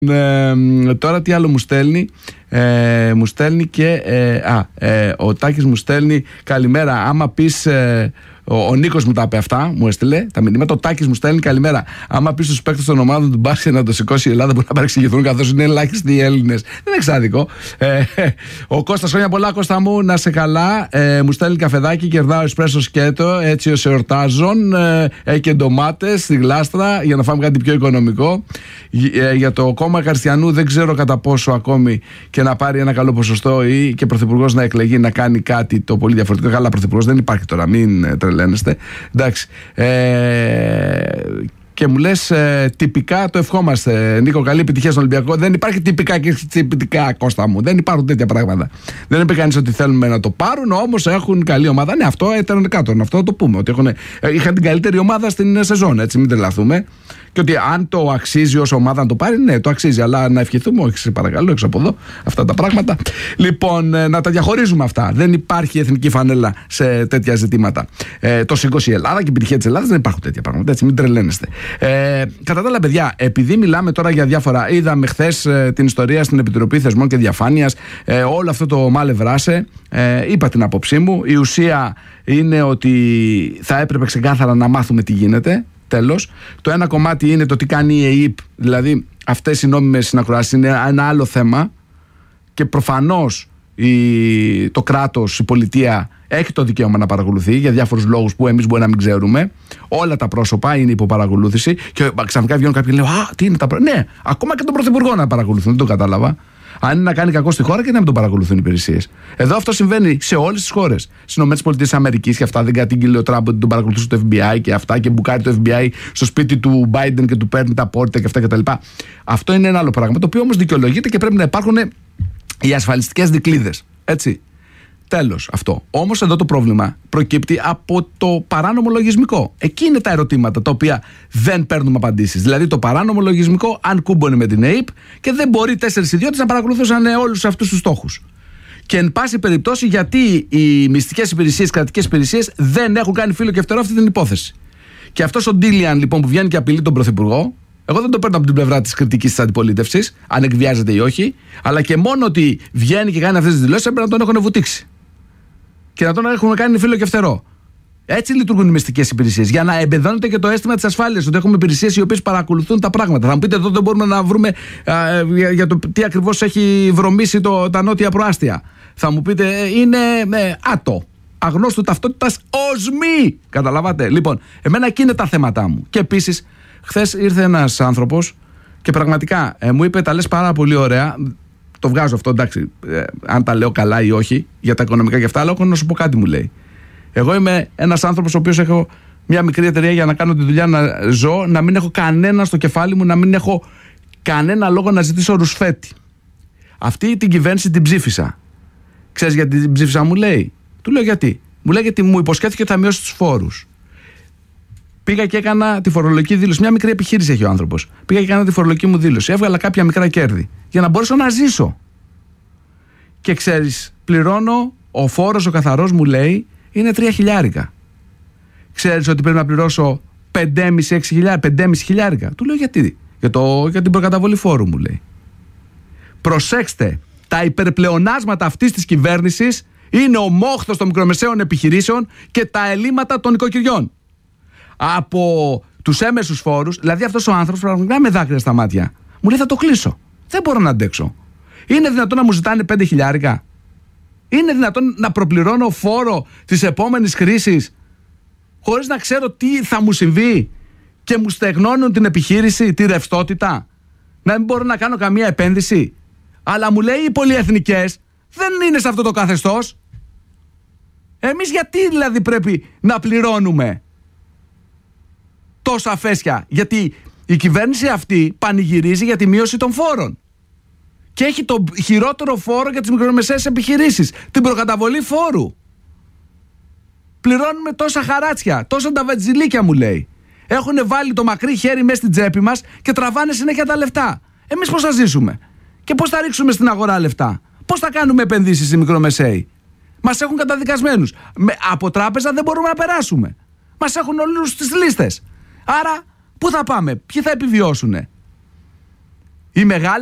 Τώρα τι άλλο μου στέλνει? Μου στέλνει και ο Τάκης μου στέλνει καλημέρα. Άμα πεις, ο Νίκος μου τα είπε αυτά, μου έστειλε τα μηνύματα. Ο Τάκης μου στέλνει καλημέρα. Άμα πεις στους παίκτες των ομάδων του μπάσκετ να το σηκώσει η Ελλάδα, μπορεί να παρεξηγηθούν καθώς είναι ελάχιστοι οι Έλληνες. Δεν είναι εξάδικο. Ο Κώστας, χρόνια πολλά, Κώστα μου, να σε καλά. Μου στέλνει καφεδάκι, κερδάω εσπρέσο σκέτο, έτσι ως εορτάζων. Και ντομάτες στη γλάστρα για να φάμε κάτι πιο οικονομικό. Για το κόμμα Καριστιανού δεν ξέρω κατά πόσο ακόμη και να πάρει ένα καλό ποσοστό ή και πρωθυπουργός να εκλεγεί να κάνει κάτι το πολύ διαφορετικό. Καλά, πρωθυπουργός δεν υπάρχει τώρα, μην τρελαίνεστε. Εντάξει. Και μου λες τυπικά το ευχόμαστε. Νίκο, καλή επιτυχία στον Ολυμπιακό. Δεν υπάρχει τυπικά και τυπικά, Κώστα μου. Δεν υπάρχουν τέτοια πράγματα. Δεν είπε κανείς ότι θέλουμε να το πάρουν, όμως έχουν καλή ομάδα. Ναι, αυτό έτερον κάτω. Αυτό το πούμε. Ότι είχαν την καλύτερη ομάδα στην σεζόν, έτσι, μην τρελαθούμε. Και ότι αν το αξίζει ως ομάδα να το πάρει, ναι, το αξίζει. Αλλά να ευχηθούμε, όχι, σε παρακαλώ, έξω από εδώ, αυτά τα πράγματα. Λοιπόν, να τα διαχωρίζουμε αυτά. Δεν υπάρχει εθνική φανέλα σε τέτοια ζητήματα. Το σήκωσε η Ελλάδα και η επιτυχία της Ελλάδας, δεν υπάρχουν τέτοια πράγματα. Έτσι, μην τρελαίνεστε. Κατά τα άλλα, παιδιά, επειδή μιλάμε τώρα για διάφορα, είδαμε χθες την ιστορία στην Επιτροπή Θεσμών και Διαφάνειας, όλο αυτό το μάλε βράσε. Είπα την άποψή μου. Η ουσία είναι ότι θα έπρεπε ξεκάθαρα να μάθουμε τι γίνεται. Τέλος. Το ένα κομμάτι είναι το τι κάνει η ΕΕΠ, δηλαδή αυτές οι νόμιμες συνακροάσεις είναι ένα άλλο θέμα και προφανώς το κράτος, η πολιτεία έχει το δικαίωμα να παρακολουθεί για διάφορους λόγους που εμείς μπορεί να μην ξέρουμε. Όλα τα πρόσωπα είναι υπό παρακολούθηση και ξαφνικά βγαίνουν κάποιοι και λένε τι είναι τα πρόσωπα. Ναι, ακόμα και τον Πρωθυπουργό να παρακολουθούν, δεν το κατάλαβα. Αν είναι να κάνει κακό στη χώρα και να μην τον παρακολουθούν οι υπηρεσίες. Εδώ αυτό συμβαίνει σε όλες τις χώρες. Στις ΗΠΑ και αυτά δεν κατήγγειλε ο Τραμπ ότι τον παρακολουθούσε το FBI και αυτά και μπουκάρει το FBI στο σπίτι του Biden και του παίρνει τα πόρτα και αυτά κτλ. Αυτό είναι ένα άλλο πράγμα. Το οποίο όμως δικαιολογείται και πρέπει να υπάρχουν οι ασφαλιστικές δικλείδες. Έτσι. Τέλος αυτό. Όμως εδώ το πρόβλημα προκύπτει από το παράνομο λογισμικό. Εκεί είναι τα ερωτήματα τα οποία δεν παίρνουμε απαντήσεις. Δηλαδή το παράνομο λογισμικό αν κούμπονε με την ΑΕΠ και δεν μπορεί 4 ιδιώτες να παρακολουθούσαν όλους αυτούς τους στόχους. Και εν πάση περιπτώσει γιατί οι μυστικές υπηρεσίες, οι κρατικές υπηρεσίες δεν έχουν κάνει φύλλο και φτερό αυτή την υπόθεση. Και αυτός ο Ντίλιαν λοιπόν που βγαίνει και απειλεί τον Πρωθυπουργό, εγώ δεν το παίρνω από την πλευρά της κριτικής της αντιπολίτευσης, αν εκβιάζεται ή όχι, αλλά και μόνο ότι βγαίνει και κάνει αυτές τις δηλώσεις έπρεπε να τον έχουν βουτήξει. Και να τον έχουμε κάνει φύλλο και φτερό. Έτσι λειτουργούν οι μυστικές υπηρεσίες. Για να εμπεδώνεται και το αίσθημα της ασφάλειας, ότι έχουμε υπηρεσίες οι οποίες παρακολουθούν τα πράγματα. Θα μου πείτε εδώ δεν μπορούμε να βρούμε για το τι ακριβώς έχει βρωμίσει τα νότια προάστια. Θα μου πείτε είναι αγνώστου ταυτότητας οσμή. Καταλάβατε. Λοιπόν, εμένα εκεί είναι τα θέματά μου. Και επίσης, χθες ήρθε ένας άνθρωπος και πραγματικά μου είπε τα λες πάρα πολύ ωραία. Το βγάζω αυτό, εντάξει, αν τα λέω καλά ή όχι για τα οικονομικά και αυτά, αλλά έχω να σου πω κάτι, μου λέει. Εγώ είμαι ένας άνθρωπος ο οποίος έχω μια μικρή εταιρεία για να κάνω τη δουλειά, να ζω, να μην έχω κανένα στο κεφάλι μου, να μην έχω κανένα λόγο να ζητήσω ρουσφέτη. Αυτή την κυβέρνηση την ψήφισα. Ξέρεις γιατί την ψήφισα, μου λέει? Του λέω γιατί. Μου λέει γιατί μου υποσχέθηκε ότι θα μειώσει τους φόρους. Πήγα και έκανα τη φορολογική δήλωση. Μια μικρή επιχείρηση έχει ο άνθρωπος. Πήγα και έκανα τη φορολογική μου δήλωση. Έβγαλα κάποια μικρά κέρδη για να μπορέσω να ζήσω. Και ξέρεις, πληρώνω, ο φόρος ο καθαρός μου λέει είναι 3.000. Ξέρεις ότι πρέπει να πληρώσω 5.500 χιλιάρικα. Του λέω γιατί? Για την προκαταβολή φόρου, μου λέει. Προσέξτε, τα υπερπλεονάσματα αυτής της κυβέρνησης είναι ο μόχθος των μικρομεσαίων επιχειρήσεων και τα ελλείμματα των οικοκυριών. Από τους έμεσους φόρους, δηλαδή αυτός ο άνθρωπος πραγματικά με δάκρυα στα μάτια μου λέει θα το κλείσω. Δεν μπορώ να αντέξω. Είναι δυνατόν να μου ζητάνε 5.000? Είναι δυνατόν να προπληρώνω φόρο της επόμενης χρήσης χωρίς να ξέρω τι θα μου συμβεί και μου στεγνώνουν την επιχείρηση, τη ρευστότητα? Να μην μπορώ να κάνω καμία επένδυση? Αλλά μου λέει οι πολυεθνικές δεν είναι σε αυτό το καθεστώς. Εμείς γιατί δηλαδή πρέπει να πληρώνουμε τόσα φέσια? Γιατί η κυβέρνηση αυτή πανηγυρίζει για τη μείωση των φόρων και έχει το χειρότερο φόρο για τις μικρομεσαίες επιχειρήσεις, την προκαταβολή φόρου. Πληρώνουμε τόσα χαράτσια, τόσα ταβατζιλίκια, μου λέει. Έχουν βάλει το μακρύ χέρι μέσα στην τσέπη μας και τραβάνε συνέχεια τα λεφτά. Εμείς πώς θα ζήσουμε και πώς θα ρίξουμε στην αγορά λεφτά? Πώς θα κάνουμε επενδύσεις στις μικρομεσαίοι? Μας έχουν καταδικασμένους. Από τράπεζα δεν μπορούμε να περάσουμε. Μας έχουν όλους στις λίστες. Άρα, πού θα πάμε, ποιοι θα επιβιώσουνε? Η μεγάλη